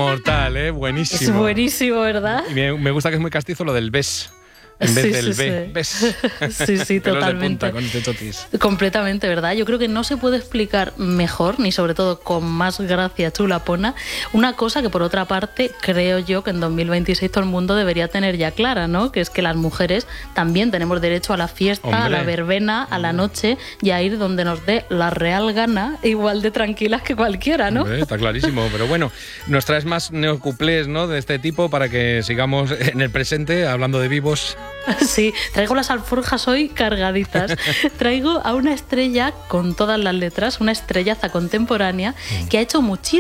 Mortal, ¿eh? Buenísimo. Es buenísimo, ¿verdad? Y me gusta que es muy castizo lo del ves. En vez del B, ¿ves? Sí, totalmente. De punta con este chotis. Completamente, ¿verdad? Yo creo que no se puede explicar mejor, ni sobre todo con más gracia chulapona, una cosa que por otra parte creo yo que en 2026 todo el mundo debería tener ya clara, ¿no? Que es que las mujeres también tenemos derecho a la fiesta, a la verbena, a la noche y a ir donde nos dé la real gana, igual de tranquilas que cualquiera, ¿no? Está clarísimo, pero bueno, nos traes más neocuplés, ¿no? De este tipo para que sigamos en el presente hablando de vivos. Sí, traigo las alforjas hoy cargaditas. Traigo a una estrella con todas las letras, una estrellaza contemporánea que ha hecho muchísimo